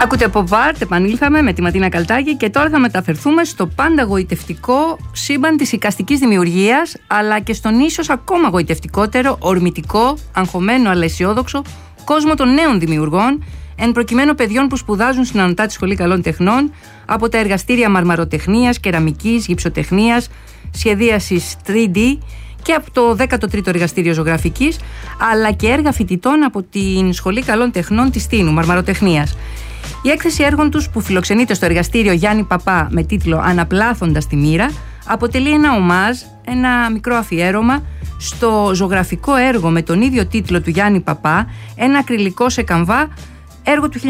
Ακούτε από Pop Art, επανήλθαμε με τη Ματίνα Καλτάκη και τώρα θα μεταφερθούμε στο πάντα γοητευτικό σύμπαν της εικαστικής δημιουργίας, αλλά και στον ίσως ακόμα γοητευτικότερο, ορμητικό, αγχωμένο αλλά αισιόδοξο κόσμο των νέων δημιουργών, εν προκειμένου παιδιών που σπουδάζουν στην Ανωτάτη Σχολή Καλών Τεχνών από τα εργαστήρια μαρμαροτεχνίας, κεραμικής, γυψοτεχνίας, σχεδίασης 3D και από το 13ο Εργαστήριο Ζωγραφικής, αλλά και έργα φοιτητών από την Σχολή Καλών Τεχνών της Τίνου, μαρμαροτεχνίας. Η έκθεση έργων τους που φιλοξενείται στο εργαστήριο Γιάννη Παπά με τίτλο «Αναπλάθοντας τη μοίρα» αποτελεί ένα ομάζ, ένα μικρό αφιέρωμα στο ζωγραφικό έργο με τον ίδιο τίτλο του Γιάννη Παπά, ένα ακριλικό σε καμβά, έργο του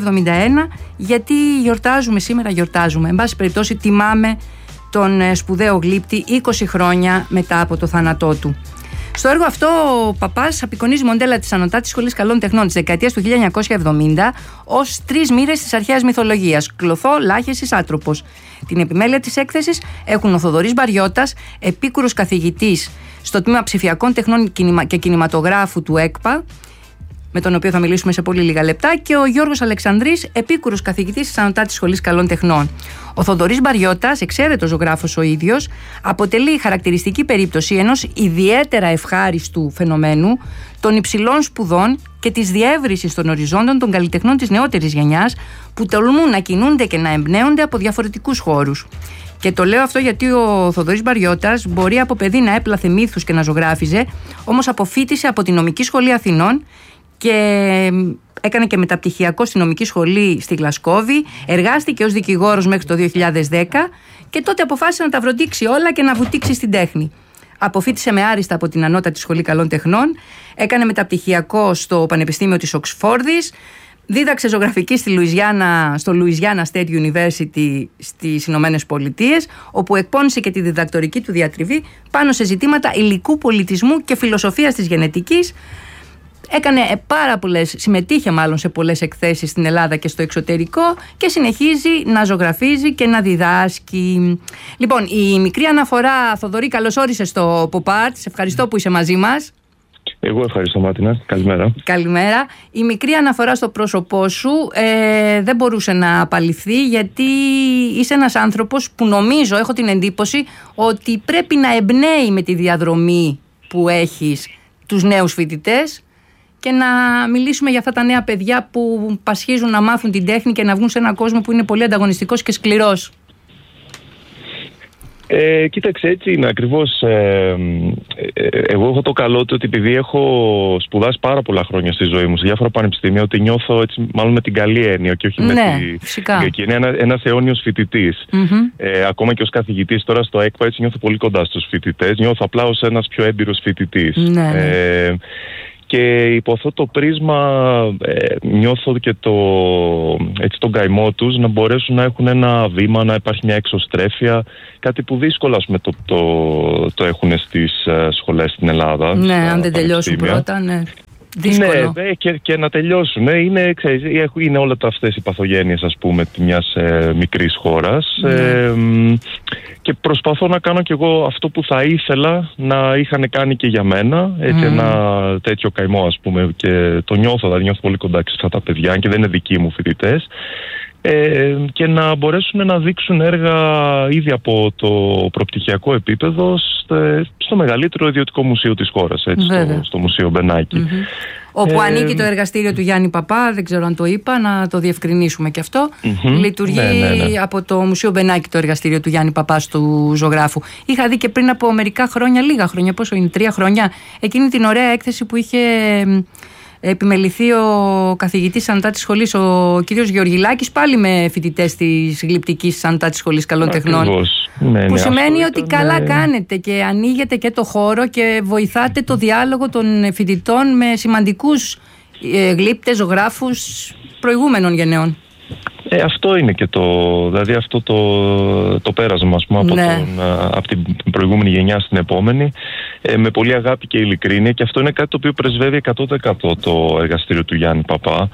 1971, γιατί γιορτάζουμε, εν πάση περιπτώσει τιμάμε τον σπουδαίο γλύπτη 20 χρόνια μετά από το θάνατό του. Στο έργο αυτό ο Παπάς απεικονίζει μοντέλα της Ανωτάτης Σχολής Καλών Τεχνών της δεκαετίας του 1970 ως 3 μοίρες της αρχαίας μυθολογίας: Κλωθό, Λάχεσης, Άτροπος. Την επιμέλεια της έκθεσης έχουν ο Θοδωρής Μπαριώτας, επίκουρος καθηγητής στο τμήμα ψηφιακών τεχνών και κινηματογράφου του ΕΚΠΑ, με τον οποίο θα μιλήσουμε σε πολύ λίγα λεπτά, και ο Γιώργος Αλεξανδρής, επίκουρος καθηγητής της Ανωτάτης Σχολής Καλών Τεχνών. Ο Θοδωρής Μπαριώτας, εξαίρετος ζωγράφος ο ίδιος, αποτελεί χαρακτηριστική περίπτωση ενός ιδιαίτερα ευχάριστου φαινομένου των υψηλών σπουδών και της διεύρυνσης των οριζόντων των καλλιτεχνών της νεότερης γενιάς, που τολμούν να κινούνται και να εμπνέονται από διαφορετικούς χώρους. Και το λέω αυτό γιατί ο Θοδωρής Μπαριώτας μπορεί από παιδί να έπλαθε μύθους και να ζωγράφιζε, όμως αποφοίτησε από τη Νομική Σχολή Αθηνών και έκανε και μεταπτυχιακό στη Νομική Σχολή στη Γλασκόβη, εργάστηκε ως δικηγόρος μέχρι το 2010 και τότε αποφάσισε να τα βροντίξει όλα και να βουτήξει στην τέχνη. Αποφοίτησε με άριστα από την Ανώτατη Σχολή Καλών Τεχνών, έκανε μεταπτυχιακό στο Πανεπιστήμιο της Οξφόρδης, δίδαξε ζωγραφική στο Louisiana State University στις Ηνωμένες Πολιτείες, όπου εκπώνησε και τη διδακτορική του διατριβή πάνω σε ζητήματα υλικού πολιτισμού και φιλοσοφίας της γενετικής. Συμμετείχε μάλλον σε πολλές εκθέσεις στην Ελλάδα και στο εξωτερικό και συνεχίζει να ζωγραφίζει και να διδάσκει. Λοιπόν, η μικρή αναφορά, Θοδωρή, καλώς όρισες στο Pop Art. Σε ευχαριστώ που είσαι μαζί μας. Εγώ ευχαριστώ, Μάτινα. Καλημέρα. Καλημέρα. Η μικρή αναφορά στο πρόσωπό σου δεν μπορούσε να απαλληφθεί, γιατί είσαι ένας άνθρωπος που νομίζω, έχω την εντύπωση, ότι πρέπει να εμπνέει με τη διαδρομή που έχεις τους νέους φοιτητές και να μιλήσουμε για αυτά τα νέα παιδιά που πασχίζουν να μάθουν την τέχνη και να βγουν σε έναν κόσμο που είναι πολύ ανταγωνιστικός και σκληρός. Κοίταξε, έτσι είναι ακριβώς. Εγώ έχω το καλό του ότι επειδή έχω σπουδάσει πάρα πολλά χρόνια στη ζωή μου σε διάφορα πανεπιστήμια, ότι νιώθω έτσι, μάλλον με την καλή έννοια και όχι με τη. Είναι ένας αιώνιος φοιτητής. Ακόμα και ως καθηγητής τώρα στο ΕΚΠΑ, έτσι νιώθω πολύ κοντά στους φοιτητές. Νιώθω απλά ως ένας πιο έμπειρος φοιτητής. Και υπό αυτό το πρίσμα νιώθω και τον καημό τους να μπορέσουν να έχουν ένα βήμα, να υπάρχει μια εξωστρέφεια, κάτι που δύσκολα το έχουν στις σχολές στην Ελλάδα. Ναι, αν δεν τελειώσουν πρώτα, ναι. Δύσκολο. Ναι, και να τελειώσουν. Είναι όλα αυτές οι παθογένειες, ας πούμε, μιας μικρής χώρας. Και προσπαθώ να κάνω κι εγώ αυτό που θα ήθελα να είχαν κάνει και για μένα. Έτσι, ένα τέτοιο καημό, ας πούμε, και το νιώθω, δηλαδή νιώθω πολύ κοντά σε αυτά τα παιδιά, και δεν είναι δικοί μου φοιτητές. Και να μπορέσουν να δείξουν έργα ήδη από το προπτυχιακό επίπεδο στο μεγαλύτερο ιδιωτικό μουσείο της χώρας, έτσι, στο Μουσείο Μπενάκη. Όπου ανήκει το εργαστήριο του Γιάννη Παπά, δεν ξέρω αν το είπα, να το διευκρινίσουμε και αυτό. Λειτουργεί από το Μουσείο Μπενάκη το εργαστήριο του Γιάννη Παπά, του ζωγράφου. Είχα δει και πριν από μερικά χρόνια, λίγα χρόνια, πόσο είναι, 3 χρόνια, εκείνη την ωραία έκθεση που είχε επιμεληθεί ο καθηγητής της Ανωτάτης Σχολής, ο κ. Γεωργιλάκης, πάλι με φοιτητές της γλυπτικής της Ανωτάτης Σχολής Καλών Τεχνών. Που σημαίνει ότι καλά κάνετε και ανοίγετε και το χώρο και βοηθάτε το διάλογο των φοιτητών με σημαντικούς γλύπτες, ζωγράφους προηγούμενων γενναιών. Αυτό είναι και δηλαδή αυτό το πέρασμα, ας πούμε, από την προηγούμενη γενιά στην επόμενη, με πολύ αγάπη και ειλικρίνεια, και αυτό είναι κάτι το οποίο πρεσβεύει 100% το εργαστήριο του Γιάννη Παπά.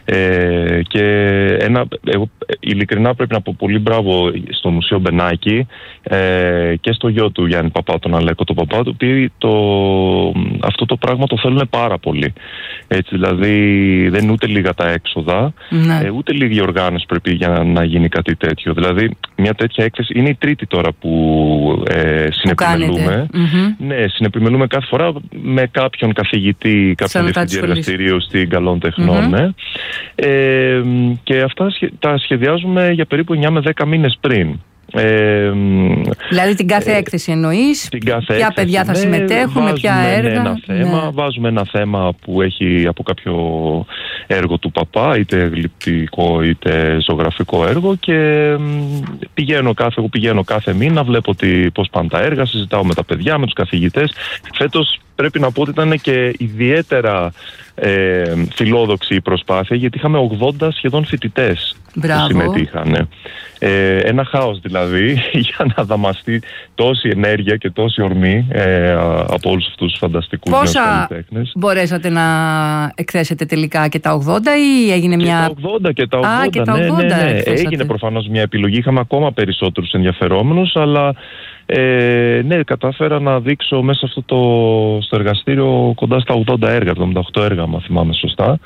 Και εγώ ειλικρινά πρέπει να πω πολύ μπράβο στο Μουσείο Μπενάκη και στο γιο του Γιάννη Παπά, τον Αλέκο τον Παπά, το οποίο αυτό το πράγμα το θέλουν πάρα πολύ. Έτσι, δηλαδή δεν είναι ούτε λίγα τα έξοδα, ούτε λίγη οργάνωση πρέπει για να γίνει κάτι τέτοιο. Δηλαδή μια τέτοια έκθεση είναι η τρίτη τώρα που συνεπιμελούμε. Ναι, συνεπιμελούμε κάθε φορά με κάποιον καθηγητή, κάποιον διευθυντή εργαστηρίου στην Καλών Τεχνών. Ναι. Και αυτά τα σχεδιάζουμε για περίπου 9 με 10 μήνες πριν. Δηλαδή την κάθε έκθεση εννοείς, ποια παιδιά θα συμμετέχουν, ποια έργα. Βάζουμε ένα θέμα που έχει από κάποιο έργο του Παπά, είτε γλυπτικό είτε ζωγραφικό έργο, και εγώ πηγαίνω κάθε μήνα, βλέπω πώς πάνε τα έργα, συζητάω με τα παιδιά, με τους καθηγητές. Φέτος πρέπει να πω ότι ήταν και ιδιαίτερα φιλόδοξη η προσπάθεια, γιατί είχαμε 80 σχεδόν φοιτητές που συμμετείχαν. Ένα χάος δηλαδή για να δαμαστεί τόση ενέργεια και τόση ορμή από όλους αυτούς τους φανταστικούς νέους καλλιτέχνες. Πόσα μπορέσατε να εκθέσετε τελικά, και τα 80 ή έγινε μια... Και τα 80, ναι. Έγινε προφανώς μια επιλογή, είχαμε ακόμα περισσότερους ενδιαφερόμενους, αλλά ναι, κατάφερα να δείξω μέσα στο εργαστήριο κοντά στα 80 έργα, 78 έργα, αν θυμάμαι σωστά.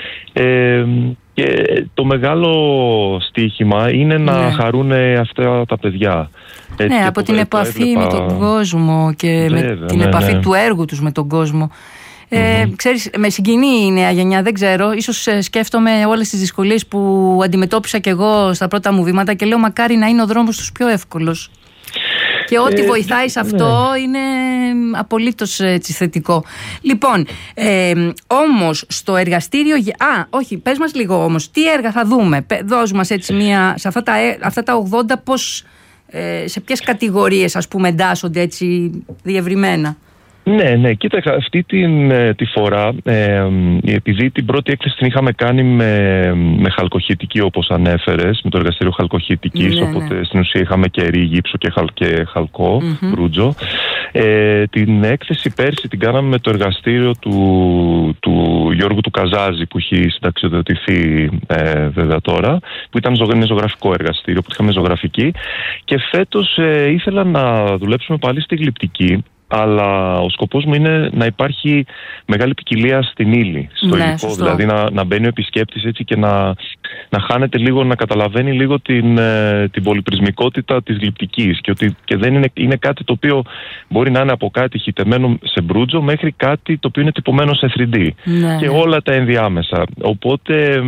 Και το μεγάλο στοίχημα είναι να χαρούν αυτά τα παιδιά. Έτσι, ναι, από την επαφή με τον κόσμο και με την επαφή του έργου τους με τον κόσμο. Ξέρεις, με συγκινεί η νέα γενιά, δεν ξέρω, ίσως σκέφτομαι όλες τις δυσκολίες που αντιμετώπισα κι εγώ στα πρώτα μου βήματα και λέω μακάρι να είναι ο δρόμος τους πιο εύκολος. Και ό,τι βοηθάει σε αυτό είναι απολύτως θετικό. Λοιπόν, όμως στο εργαστήριο... όχι, πες μας λίγο όμως, τι έργα θα δούμε. Δώσ' μας έτσι σε αυτά τα 80 σε ποιες κατηγορίες ας πούμε εντάσσονται έτσι διευρυμένα. Ναι, κοίταξα, αυτή τη φορά, επειδή την πρώτη έκθεση την είχαμε κάνει με χαλκοχητική, όπως ανέφερες, με το εργαστήριο χαλκοχητικής, οπότε στην ουσία είχαμε και ρίγη, γύψο και χαλκό, μπρούτζο. Την έκθεση πέρσι την κάναμε με το εργαστήριο του Γιώργου του Καζάζη, που έχει συνταξιοδοτηθεί βέβαια τώρα, που ήταν ένα ζωγραφικό εργαστήριο, που είχαμε ζωγραφική, και φέτος ήθελα να δουλέψουμε πάλι στη γλυπτική. Αλλά ο σκοπός μου είναι να υπάρχει μεγάλη ποικιλία στην ύλη, στο υλικό. Σωστό. Δηλαδή να μπαίνει ο επισκέπτης έτσι και να χάνεται λίγο, να καταλαβαίνει λίγο την πολυπρισμικότητα της γλυπτικής. Και δεν είναι κάτι το οποίο μπορεί να είναι από κάτι χυτεμένο σε μπρούτζο μέχρι κάτι το οποίο είναι τυπωμένο σε 3D. Και όλα τα ενδιάμεσα. Οπότε...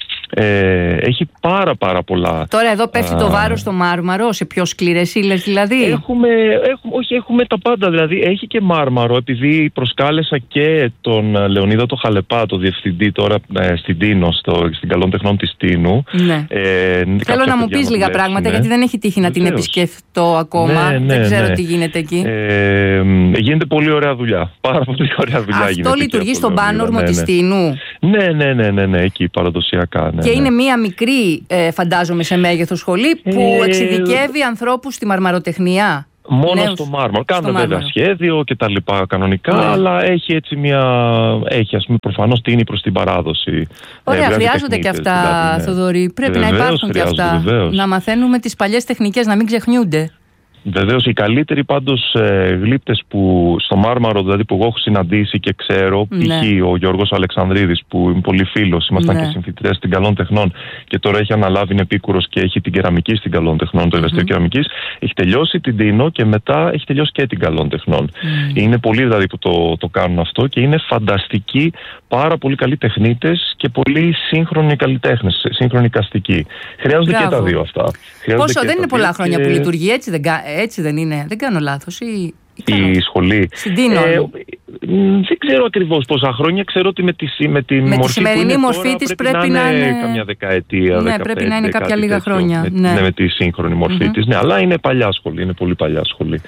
έχει πάρα πολλά. Τώρα εδώ πέφτει το βάρος στο μάρμαρο, σε πιο σκληρές ύλες δηλαδή. Έχουμε τα πάντα, δηλαδή έχει και μάρμαρο, επειδή προσκάλεσα και τον Λεωνίδα το Χαλεπά, το διευθυντή τώρα στην Τίνο, στην Καλών Τεχνών της Τίνου. Ναι. Θέλω να μου πεις λίγα πράγματα, γιατί δεν έχει τύχει να την επισκεφτώ ακόμα. Δεν ξέρω τι γίνεται εκεί. Γίνεται πολύ ωραία δουλειά. Πάρα πολύ ωραία δουλειά. Αυτό λειτουργεί στον Πάνορμο της Τίνου. Ναι, εκεί παραδοσιακά. Και είναι μία μικρή, φαντάζομαι, σε μέγεθος σχολή που εξειδικεύει ανθρώπους στη μαρμαροτεχνία. Μόνο στο μάρμαρο. Κάνουν βέβαια σχέδιο και τα λοιπά κανονικά, αλλά έχει έτσι έχει ας πούμε προφανώς τίνει προς την παράδοση. Ωραία, χρειάζονται και αυτά, Θοδωρή. Πρέπει να υπάρχουν και αυτά. Βεβαίως. Να μαθαίνουμε τις παλιές τεχνικές, να μην ξεχνιούνται. Βεβαίως, οι καλύτεροι πάντως γλύπτες που στο μάρμαρο, δηλαδή που εγώ έχω συναντήσει και ξέρω, π.χ. ο Γιώργος Αλεξανδρίδης, που είναι πολύ φίλος, ήμασταν και συμφοιτητές στην Καλών Τεχνών και τώρα έχει αναλάβει, είναι επίκουρος και έχει την κεραμική στην Καλών Τεχνών, το εργαστήριο κεραμικής. Έχει τελειώσει την Τίνο και μετά έχει τελειώσει και την Καλών Τεχνών. Είναι πολλοί δηλαδή που το κάνουν αυτό και είναι φανταστικοί, πάρα πολύ καλοί τεχνίτες και πολύ σύγχρονοι καλλιτέχνες, σύγχρονοι καστικοί. Χρειάζονται και τα δύο αυτά. Πόσο, δεν είναι πολλά χρόνια που λειτουργεί, έτσι δεν είναι, δεν κάνω λάθος η σχολή. Στην Τίνο. Δεν ξέρω ακριβώς πόσα χρόνια. Ξέρω ότι με τη σημερινή μορφή της πρέπει να είναι καμιά δεκαετία. Ναι, πρέπει να είναι κάποια λίγα χρόνια. Με τη σύγχρονη μορφή της. Ναι, αλλά είναι παλιά σχολή, είναι πολύ παλιά σχολή.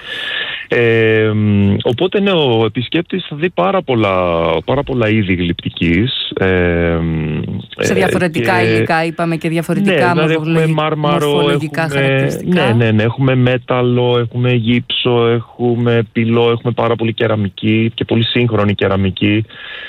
Οπότε ναι, ο επισκέπτης θα δει πάρα πολλά είδη γλυπτικής. Σε διαφορετικά υλικά είπαμε και διαφορετικά μορφολογικά χαρακτηριστικά. Ναι, έχουμε μέταλλο, έχουμε γύψο, έχουμε πυλό, έχουμε πάρα πολύ κεραμική και πολύ σύγχρονη κεραμική.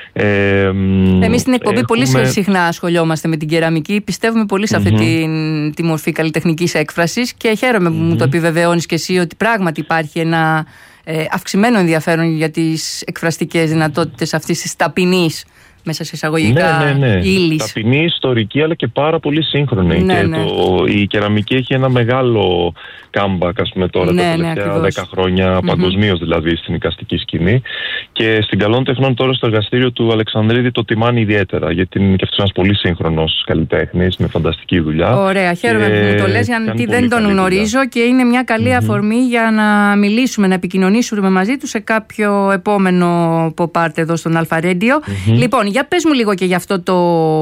Εμείς στην εκπομπή πολύ συχνά ασχολιόμαστε με την κεραμική. Πιστεύουμε πολύ σε αυτή τη μορφή καλλιτεχνικής έκφρασης και χαίρομαι που μου το επιβεβαιώνεις και εσύ ότι πράγματι υπάρχει ένα αυξημένο ενδιαφέρον για τις εκφραστικές δυνατότητες αυτής της ταπεινής, μέσα σε εισαγωγικά, ύλης. Ταπεινή, ιστορική, αλλά και πάρα πολύ σύγχρονη. Η κεραμική έχει ένα μεγάλο comeback, ας πούμε, τώρα τα τελευταία 10 χρόνια, παγκοσμίως δηλαδή, στην εικαστική σκηνή. Και στην Καλών Τεχνών τώρα στο εργαστήριο του Αλεξανδρίδη το τιμάνει ιδιαίτερα, γιατί είναι και αυτός ένας πολύ σύγχρονος καλλιτέχνης με φανταστική δουλειά. Ωραία, χαίρομαι που μου το λες, γιατί δεν τον γνωρίζω και είναι μια καλή αφορμή για να μιλήσουμε, να επικοινωνήσουμε μαζί του σε κάποιο επόμενο pop art εδώ στον Αλφα Radio. Λοιπόν, για πες μου λίγο και για αυτό το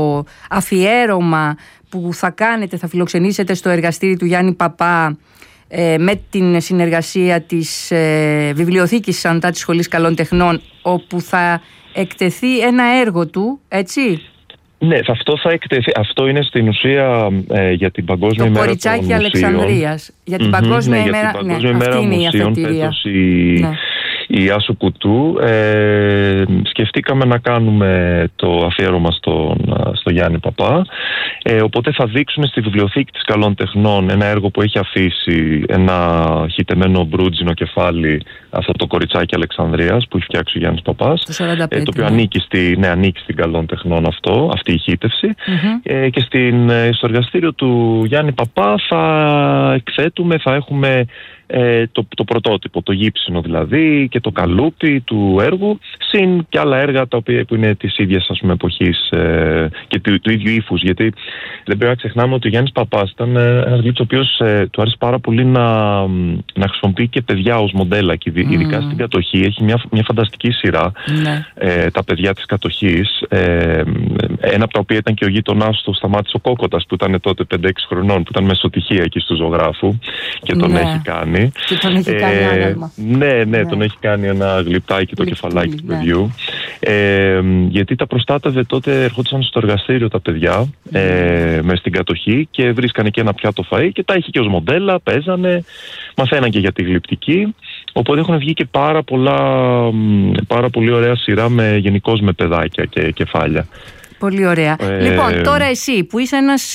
αφιέρωμα που θα κάνετε, θα φιλοξενήσετε στο εργαστήρι του Γιάννη Παπά με την συνεργασία της Βιβλιοθήκης Σαντά της Σχολής Καλών Τεχνών, όπου θα εκτεθεί ένα έργο του, έτσι? Ναι, αυτό θα εκτεθεί. Αυτό είναι στην ουσία για την Παγκόσμια ημέρα των μουσείων. Το Κοριτσάκι Αλεξανδρίας. Για την Παγκόσμια ημέρα, αυτή είναι η αφετηρία. Η Άσου Κουτού. Σκεφτήκαμε να κάνουμε το αφιέρωμα στο Γιάννη Παπά. Οπότε θα δείξουμε στη Βιβλιοθήκη της Καλών Τεχνών ένα έργο που έχει αφήσει, ένα χυτεμένο μπρούτζινο κεφάλι, αυτό το Κοριτσάκι Αλεξανδρίας που έχει φτιάξει ο Γιάννης Παπάς. Το 45, το οποίο ανήκει στην Καλών Τεχνών αυτή η χύτευση. Και στο εργαστήριο του Γιάννη Παπά θα εκθέτουμε, θα έχουμε το πρωτότυπο, το γύψινο δηλαδή, και το καλούπι του έργου, συν και άλλα έργα τα οποία που είναι της ίδιας, ας πούμε, εποχής και του ίδιου ύφους, γιατί δεν πρέπει να ξεχνάμε ότι ο Γιάννης Παπάς ήταν ένας γλύτς ο οποίος του άρεσε πάρα πολύ να χρησιμοποιεί και παιδιά ως μοντέλα, και ειδικά στην κατοχή έχει μια φανταστική σειρά, τα παιδιά της κατοχής, ένα από τα οποία ήταν και ο γείτονάς του Σταμάτης ο Κόκοτας, που ήταν τότε 5-6 χρονών, που ήταν μεσοτυχία εκεί στο ζωγράφου και τον έχει κάνει. Και τον έχει κάνει άγαλμα. Ναι, τον έχει κάνει ένα γλυπτάκι το κεφαλάκι του παιδιού. Γιατί τα προστάτευε τότε, ερχόντουσαν στο εργαστήριο τα παιδιά μες στην κατοχή και βρίσκανε και ένα πιάτο φαΐ και τα είχε και ως μοντέλα, παίζανε, μαθαίναν και για τη γλυπτική. Οπότε έχουν βγει και πάρα πολύ ωραία σειρά γενικώς με παιδάκια και κεφάλια. Πολύ ωραία. Λοιπόν, τώρα εσύ που είσαι ένας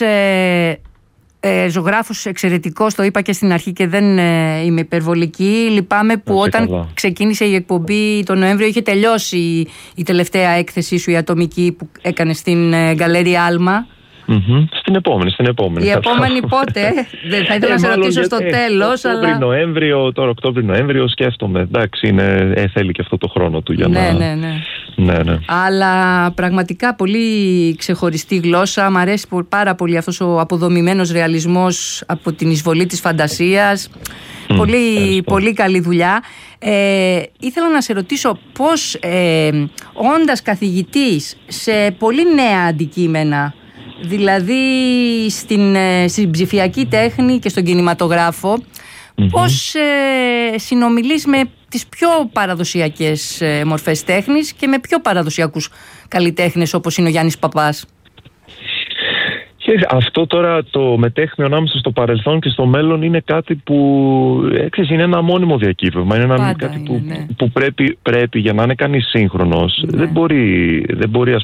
ζωγράφος εξαιρετικός, το είπα και στην αρχή και δεν είμαι υπερβολική. Λυπάμαι που όταν ξεκίνησε η εκπομπή τον Νοέμβριο είχε τελειώσει η τελευταία έκθεσή σου, η ατομική, που έκανε στην Γκαλέρια Άλμα. Στην επόμενη. Η επόμενη πότε? Δεν θα ήθελα να σε ρωτήσω στο τέλος. Τώρα Οκτώβριο-Νοέμβριο σκέφτομαι. Εντάξει, θέλει και αυτό το χρόνο του για να... Ναι. Αλλά πραγματικά πολύ ξεχωριστή γλώσσα. Μ' αρέσει πάρα πολύ αυτός ο αποδομημένος ρεαλισμός από την εισβολή της φαντασίας. Πολύ καλή δουλειά. Ήθελα να σε ρωτήσω πώς όντας καθηγητής σε πολύ νέα αντικείμενα, δηλαδή στην ψηφιακή τέχνη και στον κινηματογράφο, πώς συνομιλείς με τις πιο παραδοσιακές μορφές τέχνης και με πιο παραδοσιακούς καλλιτέχνες όπως είναι ο Γιάννης Παπάς? Αυτό τώρα το μετέχνιο ανάμεσα στο παρελθόν και στο μέλλον είναι κάτι που είναι ένα μόνιμο διακύβευμα. Είναι κάτι που πρέπει για να είναι κανείς σύγχρονος. Δεν μπορεί ας